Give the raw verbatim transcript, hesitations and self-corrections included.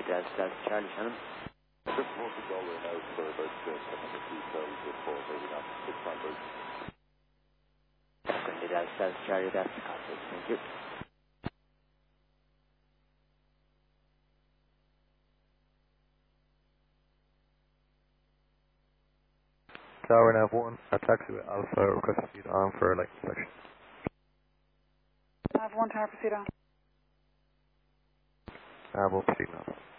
Delta Delta Charlie Shannon. Just want to go in out for about uh, ten hundred details before moving on to six hundred. Twenty Delta Delta Charlie Delta Castle. Thank you. Tower Nav one, a taxi with Alpha, request to proceed on for light inspection. Nav one, tower proceed on. Nav one, proceed now.